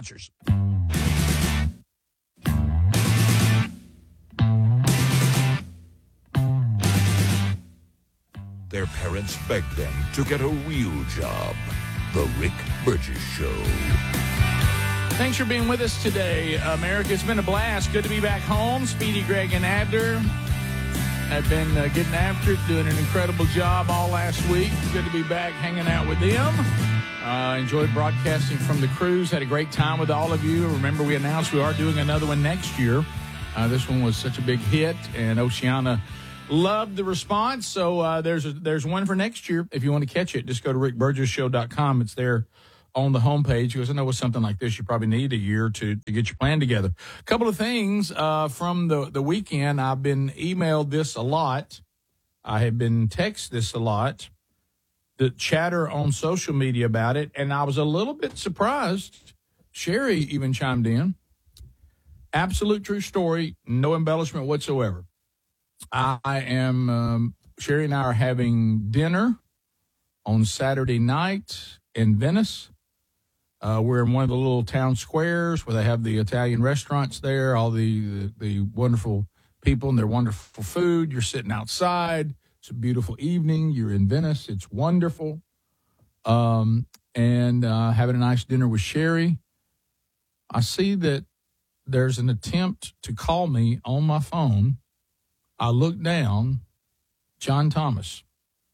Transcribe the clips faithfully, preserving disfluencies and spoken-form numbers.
sponsors. Their parents begged them to get a real job. The Rick Burgess Show. Thanks for being with us today, America. It's been a blast. Good to be back home. Speedy, Greg, and Abner have been uh, getting after it, doing an incredible job all last week. Good to be back hanging out with them. Uh, enjoyed broadcasting from the cruise. Had a great time with all of you. Remember, we announced we are doing another one next year. Uh, this one was such a big hit, and Oceana loved the response. So uh, there's a, there's one for next year. If you want to catch it, just go to rick burgess show dot com. It's there on the homepage. Because I know with something like this, you probably need a year to, to get your plan together. A couple of things uh, from the, the weekend. I've been emailed this a lot. I have been texted this a lot. The chatter on social media about it. And I was a little bit surprised. Sherry even chimed in. Absolute true story. No embellishment whatsoever. I am, um, Sherry and I are having dinner on Saturday night in Venice. Uh, we're in one of the little town squares where they have the Italian restaurants there, all the, the, the wonderful people and their wonderful food. You're sitting outside. It's a beautiful evening. You're in Venice. It's wonderful. Um, and uh, having a nice dinner with Sherry. I see that there's an attempt to call me on my phone. I look down, John Thomas.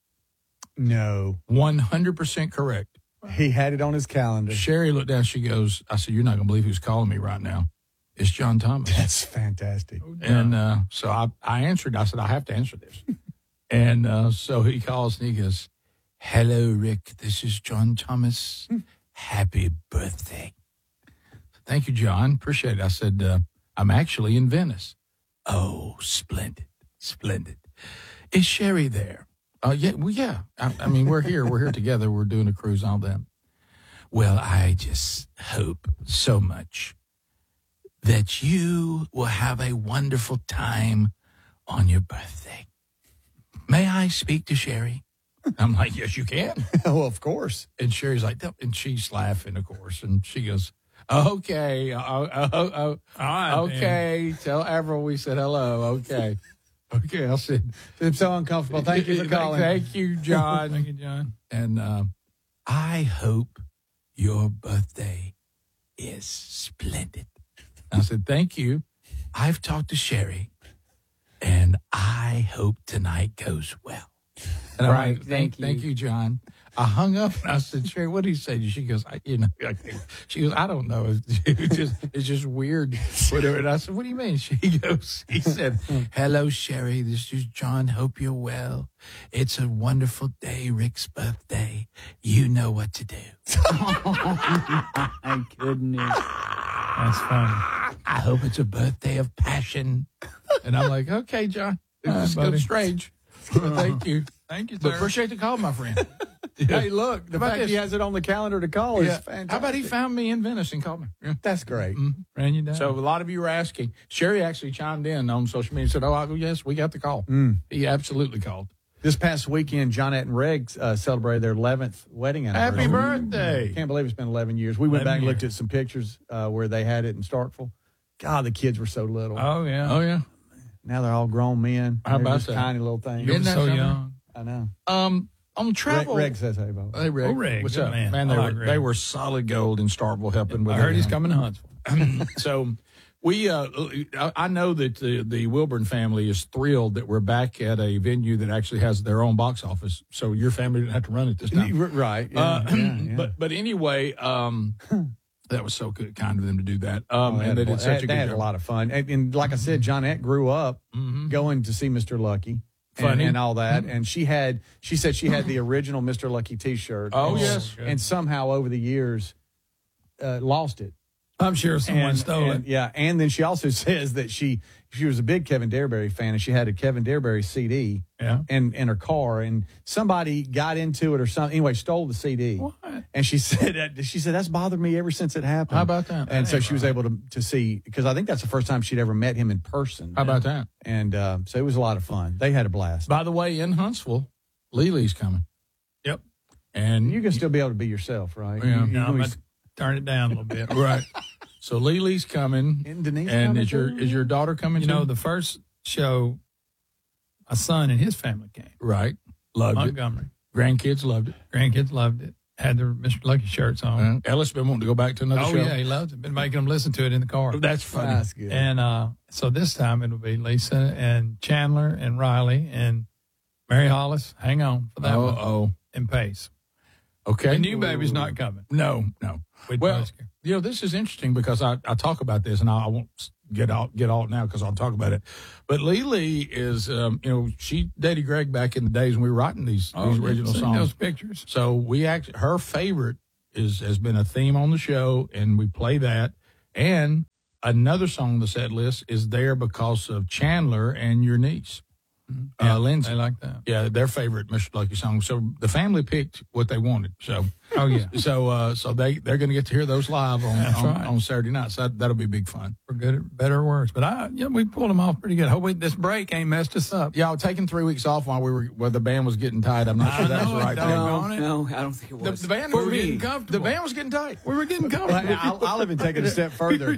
No. one hundred percent correct. He had it on his calendar. Sherry looked down, she goes, I said, you're not going to believe who's calling me right now. It's John Thomas. That's fantastic. And uh, so I, I answered. I said, I have to answer this. And uh, so he calls and he goes, hello, Rick. This is John Thomas. Happy birthday. Thank you, John. Appreciate it. I said, uh, I'm actually in Venice. Oh, splendid. Splendid. Is Sherry there? Uh, yeah, well, yeah. I, I mean, we're here. We're here together. We're doing a cruise on them. Well, I just hope so much that you will have a wonderful time on your birthday. May I speak to Sherry? I'm like, yes, you can. Well, of course. And Sherry's like, no. And she's laughing, of course. And she goes, okay, uh, uh, uh, uh, right, okay. man. Tell Avril we said hello. Okay. Okay, I said. I'm so uncomfortable. Thank you for calling. Thank you, John. Thank you, John. And uh, I hope your birthday is splendid. I said, thank you. I've talked to Sherry, and I hope tonight goes well. And I'm Right, like, thank you. Thank you, John. I hung up and I said, Sherry, what did he say? She goes, I, you know, I think, she goes, I don't know. It's just, it's just weird. Whatever. And I said, what do you mean? She goes, he said, hello, Sherry. This is John. Hope you're well. It's a wonderful day, Rick's birthday. You know what to do. My goodness. That's funny. I hope it's a birthday of passion. And I'm like, okay, John. It All right, just buddy. goes strange. But thank you. Thank you, But sir. appreciate the call, my friend. Hey, look, the How about fact this? he has it on the calendar to call Yeah. is fantastic. How about he found me in Venice and called me? Yeah. That's great. Mhm. Ran you down. So a lot of you were asking. Sherry actually chimed in on social media and said, oh, I, yes, we got the call. Mm. He absolutely called. This past weekend, Johnette and Reg uh, celebrated their eleventh wedding anniversary. Happy birthday. Can't believe it's been eleven years. We went eleven back and looked years. at some pictures uh, where they had it in Starkville. God, the kids were so little. oh, yeah. Oh, yeah. Now they're all grown men. How They're about just that? tiny little things. You were Isn't that so something? young. I know. Um, on Reg, travel. Reg says hey, Bo. Hey, Reg. Oh, Reg, What's good up? man. they, I were, like Reg. they were solid gold in Starkville helping with I heard he's everything. coming to Huntsville. So we, uh, I I know that the, the Wilburn family is thrilled that we're back at a venue that actually has their own box office. So your family didn't have to run it this time. Right. Yeah, Uh, yeah, yeah. But but anyway, um, that was so good, kind of them to do that. Um, Oh, they and had, they a, did such a they good had job. a lot of fun. And, and like I said, Johnette grew up Mhm. going to see Mister Lucky. And, Funny. and all that, and she had. She said she had the original Mister Lucky T-shirt. Oh, and, yes. and somehow over the years, uh, lost it. I'm sure someone and, stole and- it. Yeah, and then she also says that she she was a big Kevin Dareberry fan, and she had a Kevin Dareberry C D Yeah. in in her car, and somebody got into it or something. Anyway, stole the C D. What? And she said that she said that's bothered me ever since it happened. How about that? And That so ain't she was right. able to to see, because I think that's the first time she'd ever met him in person. How about that? And uh, so it was a lot of fun. They had a blast. By the way, in Huntsville, Lily's coming. Yep. And You can still be able to be yourself, right? Yeah. You- No, you I'm can going be- to turn it down a little bit. right. So Lele's coming. And Denise And coming is your too? is your daughter coming You too? know, the first show, my son and his family came. Right. Loved Montgomery. it. Grandkids loved it. Grandkids loved it. Had their Mister Lucky shirts on. Uh, Ellis been wanting to go back to another oh, show. yeah, he loves it. Been making them listen to it in the car. That's funny. That's good. And uh, so this time it'll be Lisa and Chandler and Riley and Mary Hollis. Hang on for that oh, one. oh. And Pace. Okay. The new baby's not coming. No, no. We'd Well, post her. you know, this is interesting because I, I talk about this, and I, I won't get out get all now because I'll talk about it. But Lele is, um, you know, she dated Greg back in the days when we were writing these, Oh, these yeah, original seen songs. those pictures. So we act her favorite is has been a theme on the show, and we play that. And another song on the set list is there because of Chandler and your niece, Yeah, uh, Lindsay. They like that. Yeah, their favorite Mister Lucky song. So the family picked what they wanted. So, Oh, yeah. so, uh, so they they're going to get to hear those live on That's on, right. on Saturday night. So that, that'll be big fun. For good, better or worse. But I, yeah, we pulled them off pretty good. Hope we, this break ain't messed us up. Yeah, I was taking three weeks off while we were while the band was getting tight. I'm not I sure that was know the it, right dog. thing. No, No, it? no, I don't think it The, was. the band For was me. getting The comfortable. The band was getting tight. We were getting Well, comfortable. I'll, I'll even take it a step further.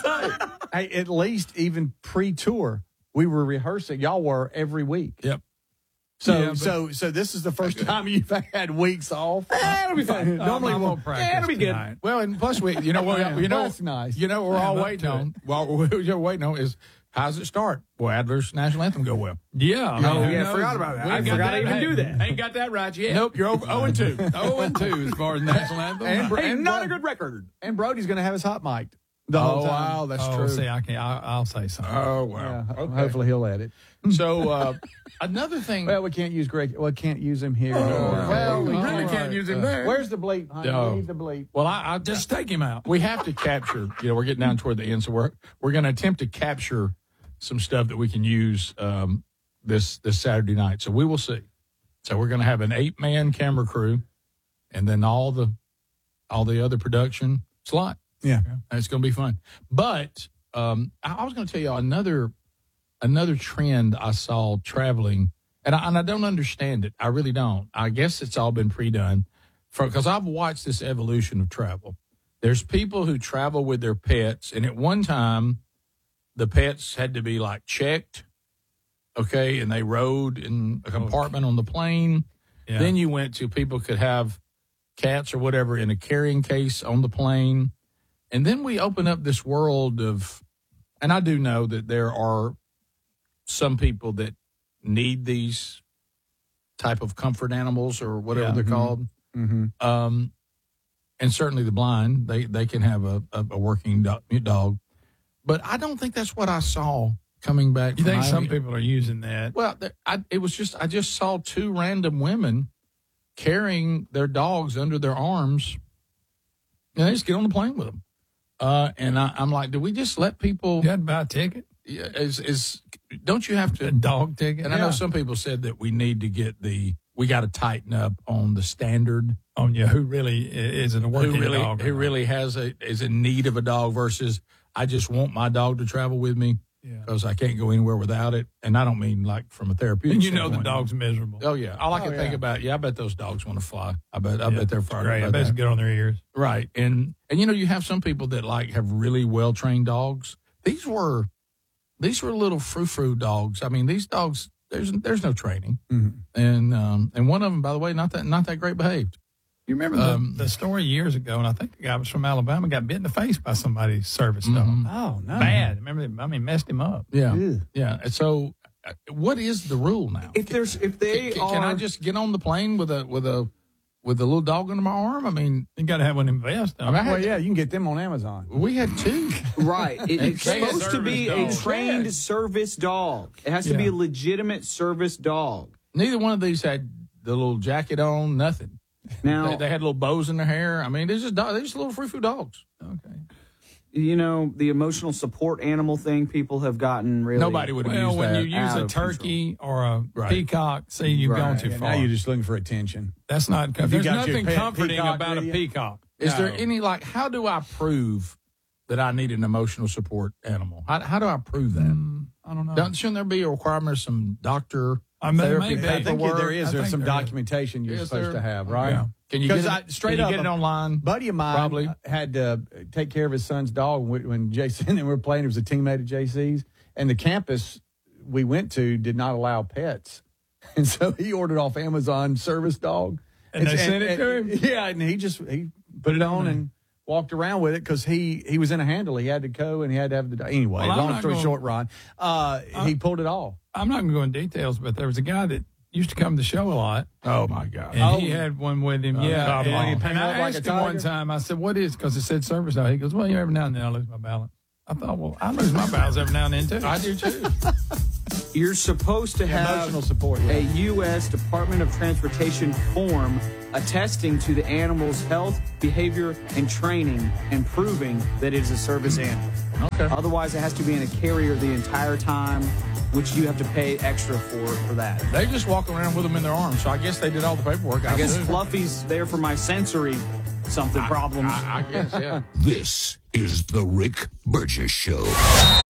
Hey, at least even pre-tour, we were rehearsing. Y'all were every week. Yep. So, Yeah, but- so, so this is the first time you've had weeks off. Eh, it'll be fine. Normally, I'm we'll gonna practice yeah, it'll be good. tonight. Well, and plus we, you know, what, you know, That's nice. You know, what we're I'm all up waiting to on. What we're waiting on is how's it start? Will Adler's national anthem go well? Yeah. I Oh, mean, who yeah, I knows? forgot about that. We I ain't got forgot to even hey, do that. Ain't got that right yet. Nope, you're over zero and two. oh and two as far as national anthem. And Bro- Hey, and not Bro- a good record. And Brody's going to have his hot mic'd the Oh whole time. wow, that's oh, true. see, I can't. I, I'll say something. Oh wow. Yeah, Okay. hopefully he'll let it. So uh, another thing. Well, we can't use Greg. Well, can't use him here. well, we All really can't use him there. Where's the bleep? Honey? No. We need the bleep. well, I, I Just take him out. we have to capture. You know, we're getting down toward the end, so we're we're going to attempt to capture some stuff that we can use um, this this Saturday night. So we will see. So we're going to have an eight man camera crew, and then all the all the other production slot. Yeah. And it's going to be fun. But um, I, I was going to tell you another another trend I saw traveling, and I, and I don't understand it. I really don't. I guess it's all been pre-done, because I've watched this evolution of travel. There's people who travel with their pets, and at one time, the pets had to be like checked, okay, and they rode in a compartment on the plane. Yeah. Then you went to people could have cats or whatever in a carrying case on the plane. And then we open up this world of, and I do know that there are some people that need these type of comfort animals or whatever Yeah. they're Mhm. called. Mm-hmm. Um, and certainly the blind, they, they can have a, a, a working do- dog. But I don't think that's what I saw coming back. You from think some Miami. people are using that? Well, there- I, it was just, I just saw two random women carrying their dogs under their arms, and they just get on the plane with them. Uh, and I, I'm like, do we just let people? You had to buy a ticket, Yeah, Is is don't you have a to? dog ticket. And I know some people said that we need to get the, we got to tighten up on the standard. on you who really i- isn't a working Who really, dog. or who not. really has a is in need of a dog versus I just want my dog to travel with me Yeah. because I can't go anywhere without it. And I don't mean like from a therapeutic. And you know the standpoint. dog's miserable. Oh yeah, all I Oh, can think yeah. about. Yeah, I bet those dogs want to fly. I bet. I Yeah. bet they're fired Great. I about bet that. it's good on their ears. Right, and and you know you have some people that like have really well trained dogs. These were, these were little frou frou dogs. I mean, these dogs. There's there's no training, Mhm. and um and one of them, by the way, not that not that great behaved. You remember the, Um, the story years ago, and I think the guy was from Alabama, got bit in the face by somebody's service dog. Mhm. Oh, no. Bad. Remember, I mean, messed him up. Yeah, Ew. yeah. And so, uh, what is the rule now? If there's, if they can, are, can I just get on the plane with a with a with a little dog under my arm? I mean, You got to have one invest. I mean, I Well, had, yeah, you can get them on Amazon. we had two. right, it, it's They had supposed to be a service dog. trained Yeah. service dog. It has to be Yeah. a legitimate service dog. Neither one of these had the little jacket on. Nothing. Now, They, they had little bows in their hair. I mean, they're just dog, they're just little frou frou dogs. Okay. you know, the emotional support animal thing, people have gotten really. Nobody would have Well, used when that. you use out a of turkey or a Right. peacock, see, you've gone Right. too Yeah, far. now you're just looking for attention. That's not. you There's got your nothing pet comforting peacock about a with you? peacock. Is there No. any, like, how do I prove that I need an emotional support animal? How, how do I prove that? Mm, I don't know. Don't, shouldn't there be a requirement of some doctor I mean, therapy maybe. I think paperwork? there is. I There's think some there is. documentation you're Is supposed there? to have, right? Yeah. Can you get Because it, I straight can up you get it online? buddy of mine Probably. had to take care of his son's dog when, when Jason and we were playing. He was a teammate of J C's, and the campus we went to did not allow pets, and so he ordered off Amazon service dog, And they sent it to him? Yeah, and he just he put it on and walked around with it because he he was in a handle. He had to go and he had to have the dog. Anyway, Well, I'm long not story gonna- short, Ron, uh, he pulled it off. I'm not going to go in details, but there was a guy that used to come to the show a lot. Oh, my God. And Oh. he had one with him. yeah. come And, on. and Hang I up like a asked him one tiger? time, I said, what is, because it said service dog. He goes, well, you know, every now and then I lose my balance. I thought, well, I lose my balance every now and then, too. I do, too. You're supposed to have Emotional support, yeah. a U S Department of Transportation form attesting to the animal's health, behavior, and training and proving that it is a service animal. Okay. Otherwise, it has to be in a carrier the entire time, which you have to pay extra for for that. They just walk around with them in their arms, so I guess they did all the paperwork. I guess do. Fluffy's there for my sensory something problems. I, I guess, yeah. This is the Rick Burgess Show.